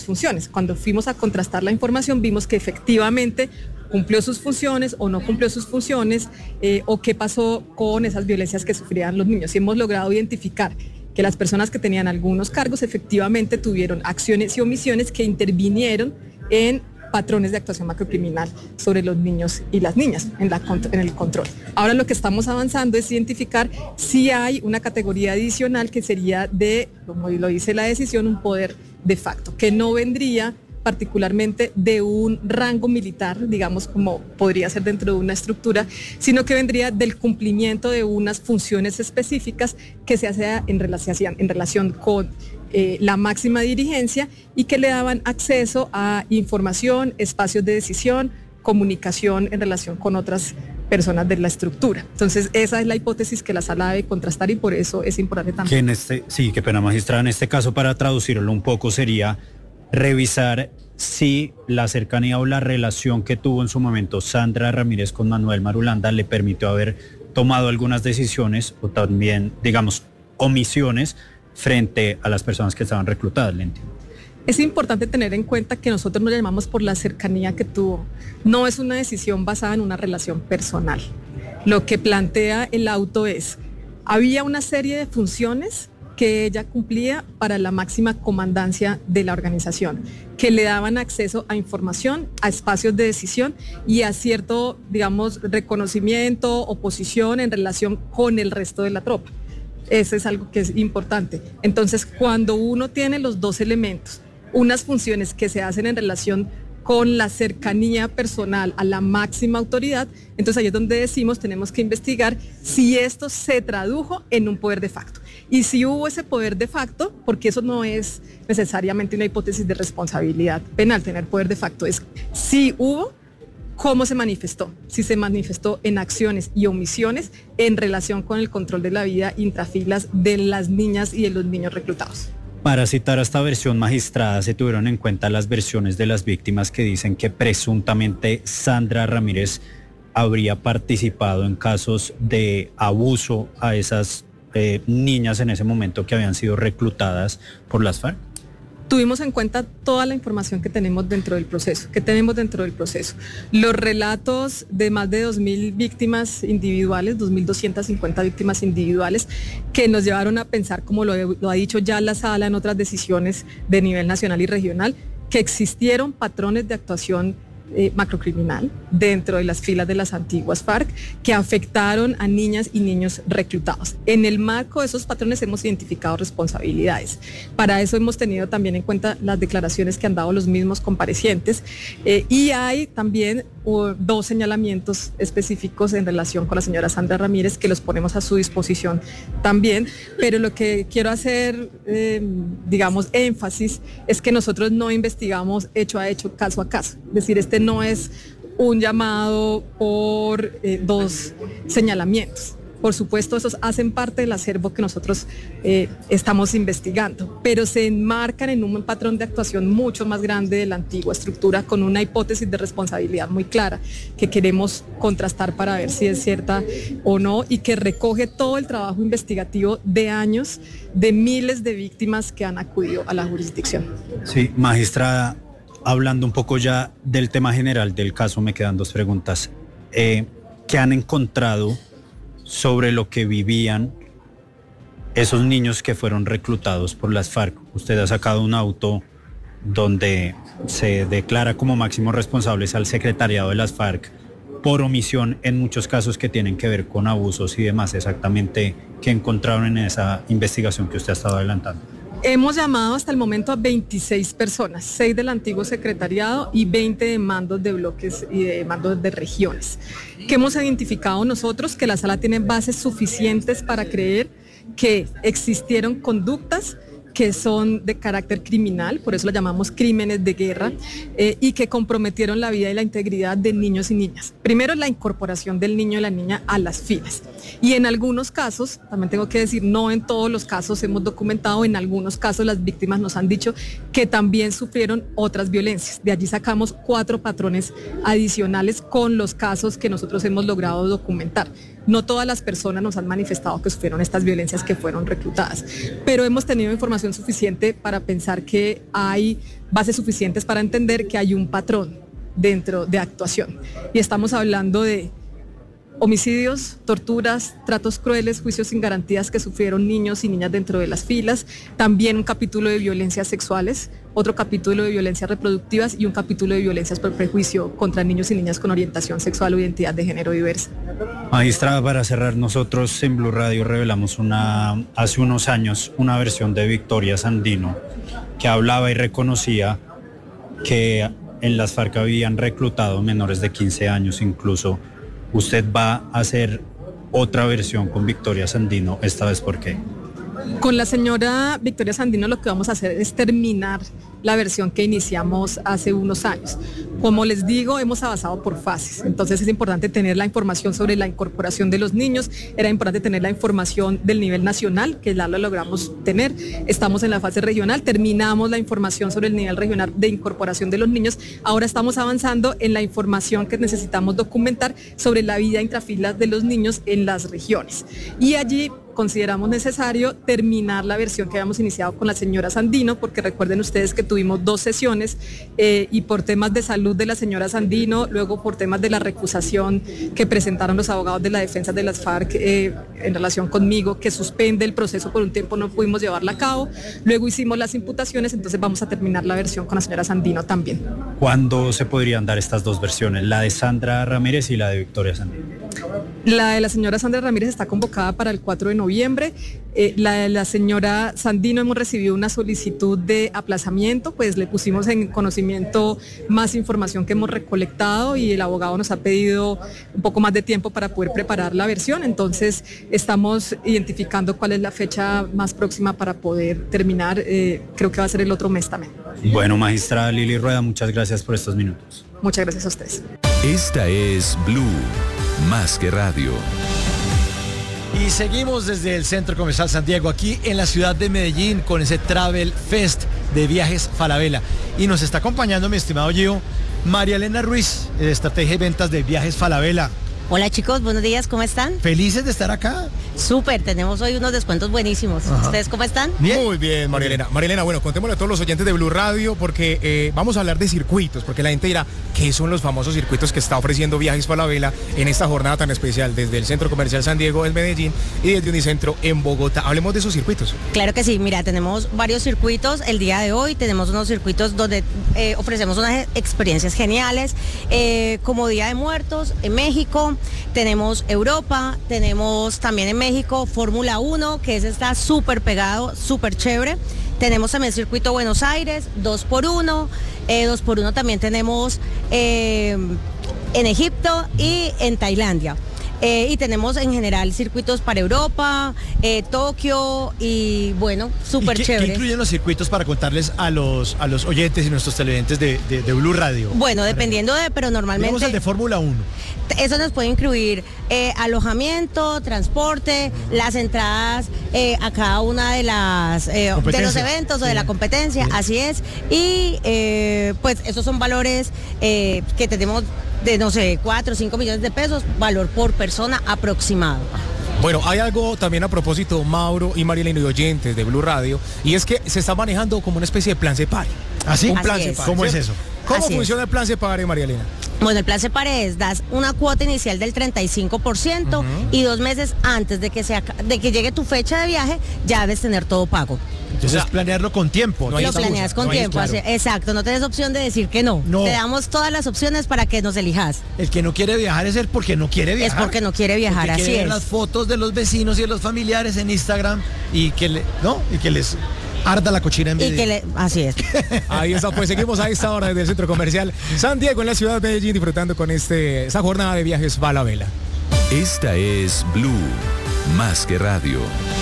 funciones. Cuando fuimos a contrastar la información, vimos que efectivamente cumplió sus funciones o no cumplió sus funciones, o qué pasó con esas violencias que sufrían los niños. Y hemos logrado identificar que las personas que tenían algunos cargos efectivamente tuvieron acciones y omisiones que intervinieron en patrones de actuación macrocriminal sobre los niños y las niñas en el control. Ahora lo que estamos avanzando es identificar si hay una categoría adicional que sería de, como lo dice la decisión, un poder de facto, que no vendría particularmente de un rango militar, digamos, como podría ser dentro de una estructura, sino que vendría del cumplimiento de unas funciones específicas que se hacían en relación con la máxima dirigencia y que le daban acceso a información, espacios de decisión, comunicación en relación con otras personas de la estructura. Entonces, esa es la hipótesis que la sala debe contrastar y por eso es importante también. Sí, qué pena, magistrada. En este caso, para traducirlo un poco, sería revisar si la cercanía o la relación que tuvo en su momento Sandra Ramírez con Manuel Marulanda le permitió haber tomado algunas decisiones o también, digamos, omisiones frente a las personas que estaban reclutadas, ¿le entiendo? Es importante tener en cuenta que nosotros nos llamamos por la cercanía que tuvo. No es una decisión basada en una relación personal. Lo que plantea el auto es, había una serie de funciones que ella cumplía para la máxima comandancia de la organización, que le daban acceso a información, a espacios de decisión y a cierto, digamos, reconocimiento o posición en relación con el resto de la tropa. Eso es algo que es importante. Entonces, cuando uno tiene los dos elementos, unas funciones que se hacen en relación con la cercanía personal a la máxima autoridad, entonces ahí es donde decimos, tenemos que investigar si esto se tradujo en un poder de facto. Y si hubo ese poder de facto, porque eso no es necesariamente una hipótesis de responsabilidad penal, tener poder de facto, es si hubo, cómo se manifestó, si se manifestó en acciones y omisiones en relación con el control de la vida intrafilas de las niñas y de los niños reclutados. Para citar a esta versión, magistrada, se tuvieron en cuenta las versiones de las víctimas que dicen que presuntamente Sandra Ramírez habría participado en casos de abuso a esas niñas en ese momento que habían sido reclutadas por las FARC. Tuvimos en cuenta toda la información que tenemos dentro del proceso, Los relatos de más de 2.000 víctimas individuales, 2.250 víctimas individuales, que nos llevaron a pensar, como lo ha dicho ya la sala en otras decisiones de nivel nacional y regional, que existieron patrones de actuación macrocriminal dentro de las filas de las antiguas FARC que afectaron a niñas y niños reclutados. En el marco de esos patrones hemos identificado responsabilidades. Para eso hemos tenido también en cuenta las declaraciones que han dado los mismos comparecientes y hay también 2 señalamientos específicos en relación con la señora Sandra Ramírez que los ponemos a su disposición también, pero lo que quiero hacer, digamos, énfasis es que nosotros no investigamos hecho a hecho, caso a caso. Es decir, este no es un llamado por 2 señalamientos. Por supuesto, esos hacen parte del acervo que nosotros estamos investigando, pero se enmarcan en un patrón de actuación mucho más grande de la antigua estructura, con una hipótesis de responsabilidad muy clara que queremos contrastar para ver si es cierta o no y que recoge todo el trabajo investigativo de años de miles de víctimas que han acudido a la jurisdicción. Sí, magistrada, hablando un poco ya del tema general del caso, me quedan 2 preguntas. ¿Qué han encontrado sobre lo que vivían esos niños que fueron reclutados por las FARC? Usted ha sacado un auto donde se declara como máximos responsables al secretariado de las FARC por omisión en muchos casos que tienen que ver con abusos y demás. Exactamente, ¿qué encontraron en esa investigación que usted ha estado adelantando? Hemos llamado hasta el momento a 26 personas, 6 del antiguo secretariado y 20 de mandos de bloques y de mandos de regiones. ¿Qué hemos identificado nosotros? Que la sala tiene bases suficientes para creer que existieron conductas que son de carácter criminal, por eso lo llamamos crímenes de guerra, y que comprometieron la vida y la integridad de niños y niñas. Primero, la incorporación del niño y la niña a las filas. Y en algunos casos, también tengo que decir, no en todos los casos hemos documentado, en algunos casos las víctimas nos han dicho que también sufrieron otras violencias. De allí sacamos 4 patrones adicionales con los casos que nosotros hemos logrado documentar. No todas las personas nos han manifestado que sufrieron estas violencias que fueron reclutadas, pero hemos tenido información suficiente para pensar que hay bases suficientes para entender que hay un patrón dentro de actuación. Y estamos hablando de homicidios, torturas, tratos crueles, juicios sin garantías que sufrieron niños y niñas dentro de las filas, también un capítulo de violencias sexuales, otro capítulo de violencias reproductivas y un capítulo de violencias por prejuicio contra niños y niñas con orientación sexual o identidad de género diversa. Magistrada, para cerrar, nosotros en Blue Radio revelamos hace unos años una versión de Victoria Sandino que hablaba y reconocía que en las FARC habían reclutado menores de 15 años incluso. Usted va a hacer otra versión con Victoria Sandino, esta vez ¿por qué? Con la señora Victoria Sandino lo que vamos a hacer es terminar la versión que iniciamos hace unos años. Como les digo, hemos avanzado por fases, entonces es importante tener la información sobre la incorporación de los niños, era importante tener la información del nivel nacional, que ya lo logramos tener, estamos en la fase regional, terminamos la información sobre el nivel regional de incorporación de los niños, ahora estamos avanzando en la información que necesitamos documentar sobre la vida intrafilas de los niños en las regiones. Y allí consideramos necesario terminar la versión que habíamos iniciado con la señora Sandino, porque recuerden ustedes que tuvimos 2 sesiones y por temas de salud de la señora Sandino, luego por temas de la recusación que presentaron los abogados de la defensa de las FARC en relación conmigo, que suspende el proceso por un tiempo, no pudimos llevarla a cabo, luego hicimos las imputaciones, entonces vamos a terminar la versión con la señora Sandino también. ¿Cuándo se podrían dar estas 2 versiones, la de Sandra Ramírez y la de Victoria Sandino? La de la señora Sandra Ramírez está convocada para el 4 de noviembre. La de la señora Sandino hemos recibido una solicitud de aplazamiento, pues le pusimos en conocimiento más información que hemos recolectado y el abogado nos ha pedido un poco más de tiempo para poder preparar la versión, entonces estamos identificando cuál es la fecha más próxima para poder terminar, creo que va a ser el otro mes también. Bueno, magistrada Lili Rueda, muchas gracias por estos minutos. Muchas gracias a ustedes. Esta es Blue, más que radio. Y seguimos desde el Centro Comercial San Diego, aquí en la ciudad de Medellín, con ese Travel Fest de Viajes Falabella. Y nos está acompañando, mi estimado Gio, María Elena Ruiz, de Estrategia y Ventas de Viajes Falabella. Hola chicos, buenos días, ¿cómo están? Felices de estar acá. Súper, tenemos hoy unos descuentos buenísimos. Ajá. ¿Ustedes cómo están? Bien. Muy bien, María Elena. María Elena, bueno, contémosle a todos los oyentes de Blue Radio porque vamos a hablar de circuitos, porque la gente dirá, ¿qué son los famosos circuitos que está ofreciendo Viajes Falabella en esta jornada tan especial desde el Centro Comercial San Diego en Medellín y desde Unicentro en Bogotá? Hablemos de esos circuitos. Claro que sí, mira, tenemos varios circuitos el día de hoy, tenemos unos circuitos donde ofrecemos unas experiencias geniales, como Día de Muertos en México, tenemos Europa, tenemos también en México Fórmula 1, que ese está súper pegado, súper chévere. Tenemos también circuito Buenos Aires, 2x1, 2x1 también tenemos en Egipto y en Tailandia. Y tenemos en general circuitos para Europa, Tokio y bueno, súper chévere. ¿Qué incluyen los circuitos para contarles a los oyentes y nuestros televidentes de Blue Radio? Bueno, dependiendo pero normalmente... Tenemos el de Fórmula 1. Eso nos puede incluir alojamiento, transporte, las entradas a cada una de los eventos o de la competencia, así es. Y pues esos son valores que tenemos de, no sé, 4 o 5 millones de pesos, valor por persona aproximado. Bueno, hay algo también a propósito, Mauro y María Elena y oyentes de Blue Radio, y es que se está manejando como una especie de plan Separe. ¿Así? Un Así plan es. Separe. ¿Cómo es ¿cierto? eso? ¿Cómo Así funciona el plan Separe, María Elena? Bueno, el plan Separe es, das una cuota inicial del 35% y 2 meses antes de que llegue tu fecha de viaje, ya debes tener todo pago. Entonces planearlo con tiempo. No hay Lo excusa, planeas con no hay tiempo, claro. exacto, no tienes opción de decir que no. No. Te damos todas las opciones para que nos elijas. El que no quiere viajar es el porque no quiere viajar. Es porque no quiere viajar, Porque así quiere ver es. las fotos de los vecinos y de los familiares en Instagram y que les arda la cochina en Y Medellín. así es. Ahí está, pues seguimos a esta hora desde el Centro Comercial San Diego en la ciudad de Medellín disfrutando con esa jornada de Viajes Falabella. Esta es Blue, más que radio.